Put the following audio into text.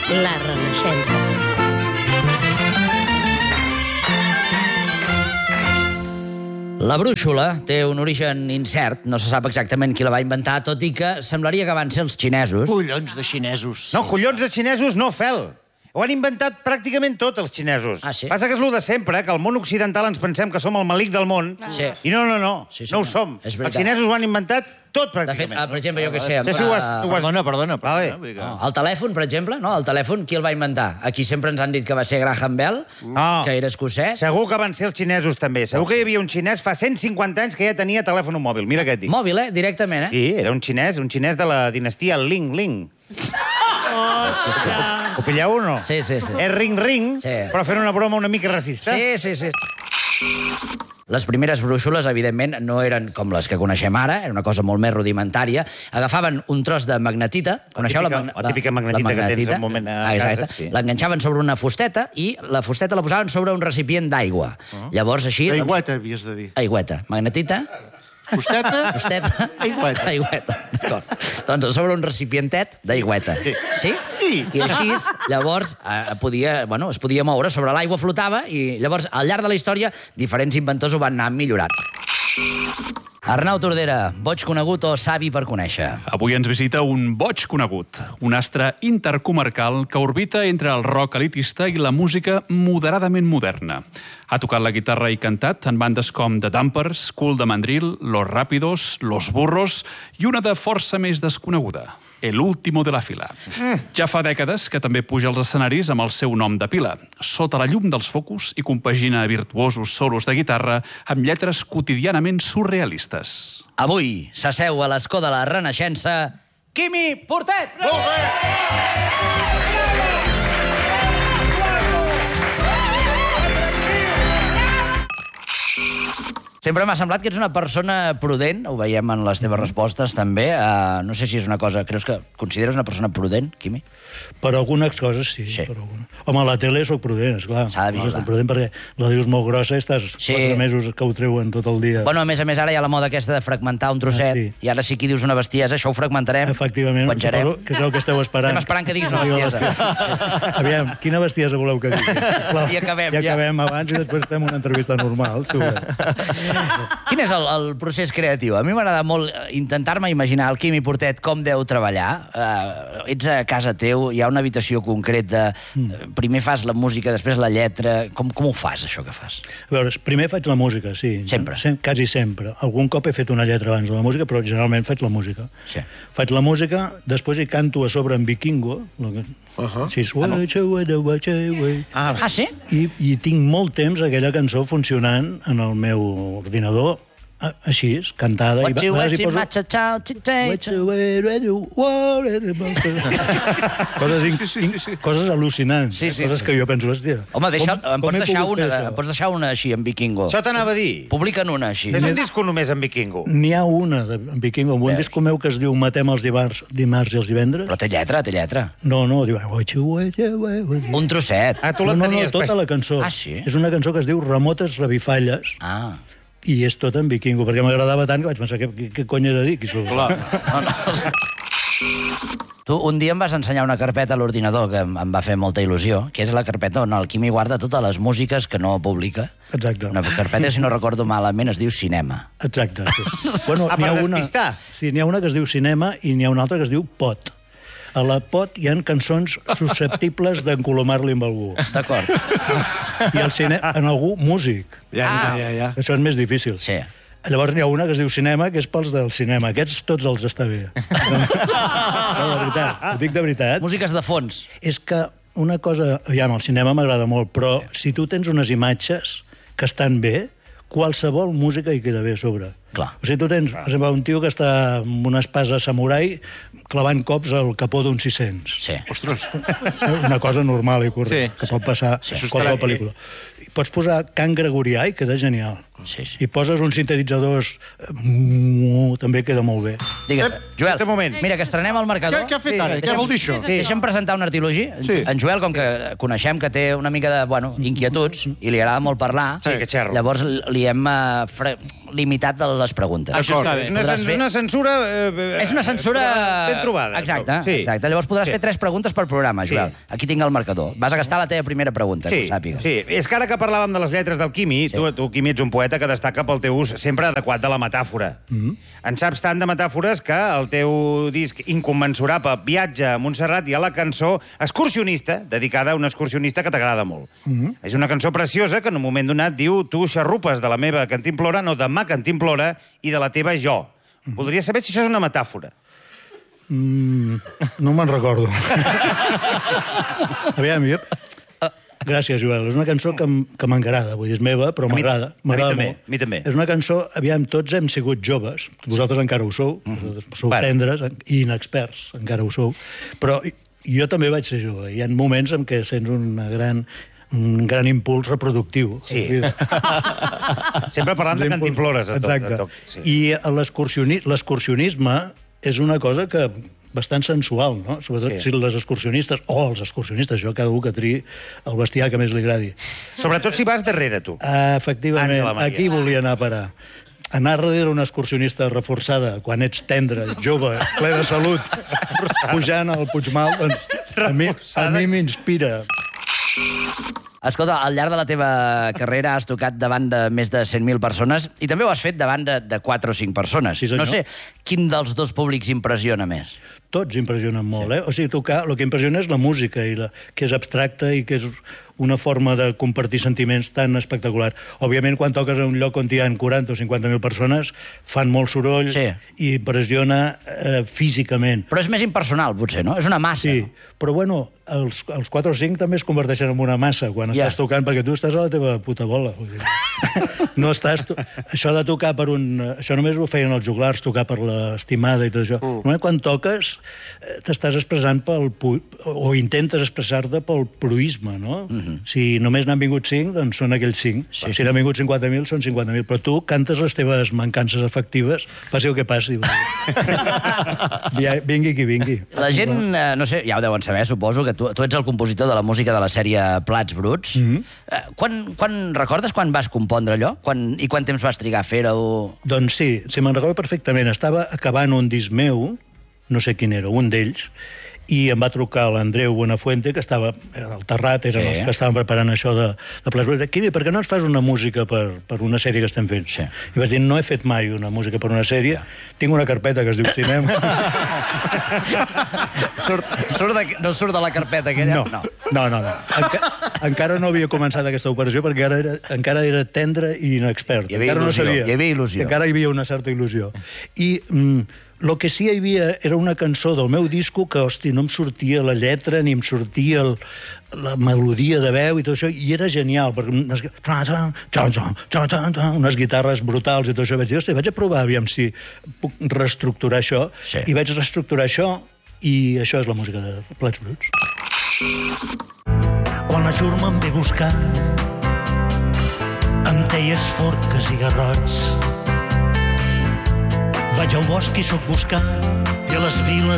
La Renaixença. La brúixola té un origen incert, no se sap exactament qui la va inventar, tot i que semblaria que van ser els xinesos. Collons de xinesos. No, collons de xinesos no, Fel. Ho han inventat pràcticament tot, els xinesos. Ah, sí? Passa que és el de sempre, que al món occidental ens pensem que som el malic del món. Sí. I no, Sí, no ho som. és Els veritat. xinesos ho han inventat tot, De fet, pràcticament. per exemple, jo què sé... Sí, ho has... Perdona. Vale. El telèfon, per exemple, no? El telèfon, qui el va inventar? Aquí sempre ens han dit que va ser Graham Bell, que era escocès. Segur que van ser els xinesos, també. Segur que hi havia un xinès fa 150 anys que ja tenia telèfon mòbil. Mira què et dic. Mòbil, directament, Sí, era un xinès de la dinastia Ling. Ho pilleu o no? Sí. És ring, Sí. però fent una broma una mica racista. Sí. Les primeres brúixoles, evidentment, no eren com les que coneixem ara, era una cosa molt més rudimentària. Agafaven un tros de magnetita, coneixeu la típica magnetita que tens un moment a casa, exacte. sí. L'enganxaven sobre una fusteta i la fusteta la posaven sobre un recipient d'aigua. Llavors, així... Aigüeta, havies de dir. Aigüeta. Magnetita, Fusteta, fusteta, aigüeta. d'acord. Doncs a sobre un recipientet d'aigüeta. Sí? I així, llavors, es podia moure sobre l'aigua, flotava, i llavors, al llarg de la història, diferents inventors ho van anar millorant. Arnau Tordera, boig conegut o savi per conèixer? Avui ens visita un boig conegut, un astre intercomarcal que orbita entre el rock elitista i la música moderadament moderna. Ha tocat la guitarra i cantat en bandes com The Dampers, Cool de Mandril, Los Rápidos, Los Burros i una de força més desconeguda, El Último de la Fila. Ja fa dècades que també puja als escenaris amb el seu nom de pila, sota la llum dels focus i compagina virtuosos solos de guitarra amb lletres quotidianament surrealistes. Avui s'asseu a l'escó de la Renaixença Quimi Portet! Sempre m'ha semblat que ets una persona prudent, ho veiem en les teves respostes també. No sé si és una cosa... Creus que consideres una persona prudent, Quimi? Per algunes coses, sí. Per algunes. Home, a la tele soc prudent, esclar. S'ha de vigilar. Soc prudent perquè la dius molt grossa i estàs 4 mesos que ho treuen tot el dia. Bueno, a més, ara hi ha la moda aquesta de fragmentar un trosset, i ara sí que dius una bestiesa, això ho fragmentarem, Efectivament, penjarem. suposo que és el que esteu esperant. Estem esperant que diguis una bestiesa. Aviam, quina bestiesa voleu que digui? Esclar, I acabem, ja acabem abans i després fem una entrevista normal, si voleu. Quin és el procés creatiu? A mi m'agrada molt intentar-me imaginar el Quimi Portet com deu treballar. Ets a casa teu, hi ha una habitació concreta, primer fas la música, després la lletra... Com ho fas, això que fas? A veure, primer faig la música, sí. Sempre? Quasi sempre. Algun cop he fet una lletra abans de la música, però generalment faig la música. Sí. Faig la música, després hi canto a sobre en vikingo. Sí, sí? I tinc molt temps aquella cançó funcionant en el meu ordinador, així, cantada. Coses al·lucinants. Coses que jo penso, hòstia... Home, em pots deixar una així, en vikingo. Això t'anava a dir. Publica'n una així. És un disco només en vikingo. N'hi ha una en vikingo, un disco meu que es diu Matem els dimarts i els divendres. Però té lletra. No, diu... Un trosset. Tu la tenies... No, tota la cançó. Ah, sí? És una cançó que es diu Remotes revifalles. I és tot en vikingo, perquè m'agradava tant que vaig pensar, què cony he de dir? Clar. Tu un dia em vas ensenyar una carpeta a l'ordinador que em va fer molta il·lusió, que és la carpeta on el Quimi guarda totes les músiques que no publica. Exacte. Una carpeta, si no recordo malament, es diu Cinema. Exacte. Bueno, per despistar. Sí, n'hi ha una que es diu Cinema i n'hi ha una altra que es diu Pot. A la Pot hi ha cançons susceptibles d'encolomar-li amb algú. D'acord. I en algú, músic. Ja. Això és més difícil. Sí. Llavors n'hi ha una que es diu Cinema, que és pels del cinema. Aquests tots els està bé. No, de veritat, ho dic de veritat. Músiques de fons. És que una cosa... Aviam, el cinema m'agrada molt, però si tu tens unes imatges que estan bé, qualsevol música hi queda bé a sobre. Clar. O sigui, tu tens, per exemple, un tio que està amb una espasa samurai clavant cops al capó d'un 600. Sí. Ostres. Una cosa normal i correcta, Sí. que pot passar a qualsevol pel·lícula. I pots posar cant gregorià i queda genial. Sí. I poses uns sintetitzadors... també queda molt bé. Digue'm, Joel, un moment. mira, que estrenem al marcador. Què ha fet ara? Què vol dir això? Deixa'm presentar un artilogi. Sí. En Joel, com que coneixem que té una mica de, inquietuds, i li agrada molt parlar, Sí, que xerro. llavors li limitat de les preguntes. Això està bé. Una censura... És una censura... Ben trobada. Exacte, Sí. exacte. Llavors podràs fer 3 preguntes per programa, Joel. Aquí tinc el marcador. Vas a gastar la teva primera pregunta, que ho sàpigues. Sí, és que ara que parlàvem de les lletres del Quimi, tu, Quimi, ets un poeta que destaca pel teu ús sempre adequat de la metàfora. En saps tant de metàfores que el teu disc incommensurable Viatge a Montserrat hi ha la cançó Excursionista, dedicada a un excursionista que t'agrada molt. És una cançó preciosa que en un moment donat diu tu xarrupes de la meva cantimplora, no de ma cantimplora, i de la teva jo. Voldria saber si això és una metàfora. No me'n recordo. Aviam, jo... Gràcies, Joel. És una cançó que m'agrada, vull dir, és meva, però m'agrada. M'agrada molt. A mi també. És una cançó, aviam, tots hem sigut joves, vosaltres encara ho sou, sou tendres i inexperts, encara ho sou, però jo també vaig ser jove. Hi ha moments en què sents un gran impuls reproductiu. Sí. Sempre parlant de cantimplores. Exacte. I l'excursionisme és una cosa que bastant sensual, no? Sobretot si les excursionistes, o els excursionistes, això cada un que triï el bestiar que més li agradi. Sobretot si vas darrere, tu. Efectivament, aquí volia anar a parar. Anar darrere una excursionista reforçada, quan ets tendre, jove, ple de salut, pujant al Puigmal, doncs a mi m'inspira. Escolta, al llarg de la teva carrera has tocat davant de més de 100.000 persones i també ho has fet davant de 4 o 5 persones. Sí, senyor. No sé, quin dels dos públics impressiona més? Tots impressionen molt, eh? O sigui, tocar, el que impressiona és la música, que és abstracta i que és una forma de compartir sentiments tan espectacular. Òbviament, quan toques a un lloc on hi ha 40 o 50.000 persones, fan molt soroll i pressiona físicament. Però és més impersonal, potser, no? És una massa. Sí, però bueno, els 4 o 5 també es converteixen en una massa quan estàs tocant, perquè tu estàs a la teva puta bola. No estàs... Això de tocar per un... Això només ho feien els joglars, tocar per l'estimada i tot això. Quan toques, t'estàs expressant o intentes expressar-te pel proisme, no? Si només n'han vingut 5, doncs són aquells 5. Si n'han vingut 50.000, són 50.000. Però tu cantes les teves mancances afectives, passi el que passi. Vingui qui vingui. La gent, no sé, ja ho deuen saber, suposo, que tu ets el compositor de la música de la sèrie Plats Bruts. Recordes quan vas compondre allò? I quant temps vas trigar a fer-ho? Doncs sí, me'n recordo perfectament. Estava acabant un disc meu, no sé quin era, un d'ells, i em va trucar l'Andreu Buenafuente, que estava al Terrat, eren els que estaven preparant això de Plats Bruts. Quibi, per què no ens fas una música per una sèrie que estem fent? I vaig dir, no he fet mai una música per una sèrie, tinc una carpeta que es diu cinema. No surt de la carpeta aquella? No. Encara no havia començat aquesta operació perquè encara era tendre i inexpert. Hi havia il·lusió. Encara hi havia una certa il·lusió. I el que sí hi havia era una cançó del meu disco que, hosti, no em sortia la lletra ni em sortia la melodia de veu i tot això, i era genial, perquè unes guitarres brutals i tot això. Vaig dir, hosti, vaig a provar, aviam si puc reestructurar això, i vaig reestructurar això, i això és la música de Plats Bruts. Quan la Jur me'n ve buscar amb teies, forques i garrots, vaig al bosc i soc buscat i a les viles